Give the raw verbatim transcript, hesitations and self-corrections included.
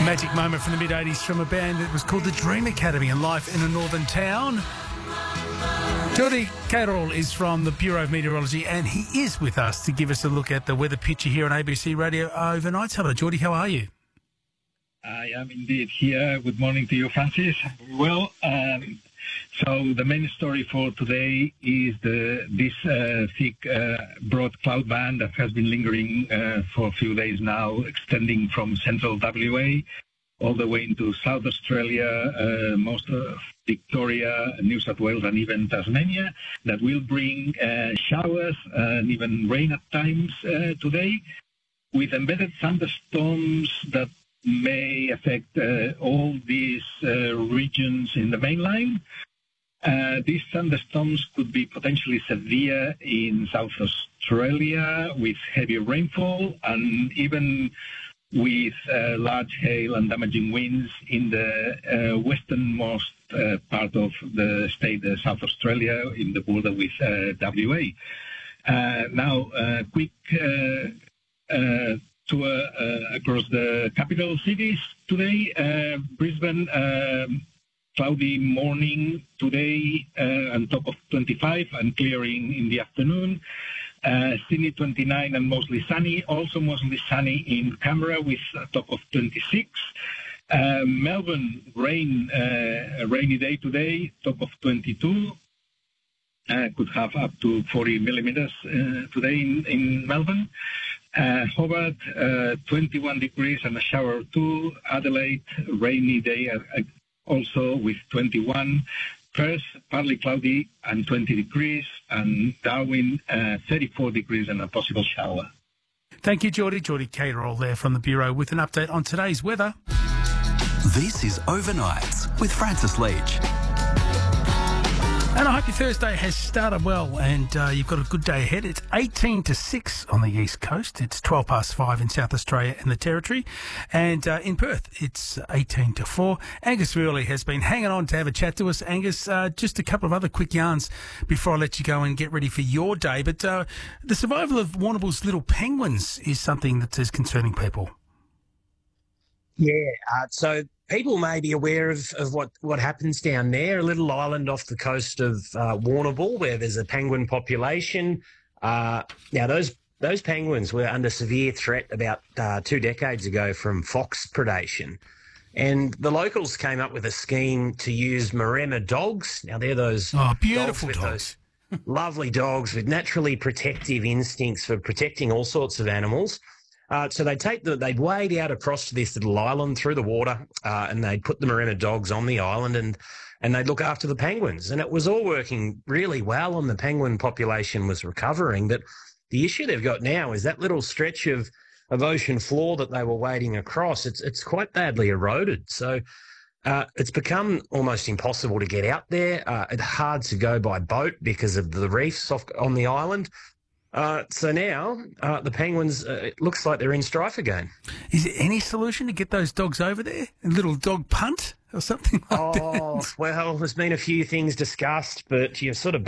Magic moment from the mid eighties from a band that was called the Dream Academy and Life in a Northern Town. Geordie Caterall is from the Bureau of Meteorology and he is with us to give us a look at the weather picture here on A B C Radio overnight. Hello, Geordie, how are you? I am indeed here. Good morning to you, Francis. Well, um, so the main story for today is the this uh, thick, uh, broad cloud band that has been lingering uh, for a few days now, extending from central W A all the way into South Australia, uh, most of Victoria, New South Wales, and even Tasmania, that will bring uh, showers and even rain at times uh, today, with embedded thunderstorms that may affect uh, all these uh, regions in the mainline. Uh, these thunderstorms could be potentially severe in South Australia with heavy rainfall and even with uh, large hail and damaging winds in the uh, westernmost uh, part of the state, uh, South Australia, in the border with uh, W A. Uh, now, uh, quick uh, uh, tour uh, across the capital cities today. Uh, Brisbane, um, cloudy morning today, uh, on top of twenty-five and clearing in the afternoon. Uh, Sydney twenty-nine and mostly sunny, also mostly sunny in Canberra with a top of twenty-six. Uh, Melbourne, rain, uh, a rainy day today, top of twenty-two. Uh, could have up to forty millimetres uh, today in, in Melbourne. Uh, Hobart, uh, twenty-one degrees and a shower or two. Adelaide, rainy day uh, also with twenty-one. Perth, partly cloudy and twenty degrees, and Darwin, uh, thirty-four degrees and a possible shower. Thank you, Geordie. Geordie Caterall there from the Bureau with an update on today's weather. This is Overnights with Francis Leach. And I hope your Thursday has started well and uh, you've got a good day ahead. It's eighteen to six on the East Coast. It's twelve past five in South Australia and the Territory. And uh, in Perth, it's eighteen to four. Angus Worley has been hanging on to have a chat to us. Angus, uh, just a couple of other quick yarns before I let you go and get ready for your day. But uh, the survival of Warrnambool's little penguins is something that is concerning people. Yeah, uh, so people may be aware of, of what, what happens down there, a little island off the coast of uh, Warrnambool where there's a penguin population. Uh, now, those those penguins were under severe threat about uh, two decades ago from fox predation. And the locals came up with a scheme to use Maremma dogs. Now, they're those oh, beautiful dogs. dogs. With those lovely dogs with naturally protective instincts for protecting all sorts of animals. Uh, so they'd take the, they'd wade out across to this little island through the water, uh, and they'd put the Maremma dogs on the island, and and they'd look after the penguins. And it was all working really well, and the penguin population was recovering. But the issue they've got now is that little stretch of, of ocean floor that they were wading across. It's it's quite badly eroded. So uh, it's become almost impossible to get out there. Uh, it's hard to go by boat because of the reefs off on the island. Uh, so now uh, the penguins, uh, it looks like they're in strife again. Is there any solution to get those dogs over there? A little dog punt or something like oh, that? Well, there's been a few things discussed, but you've sort of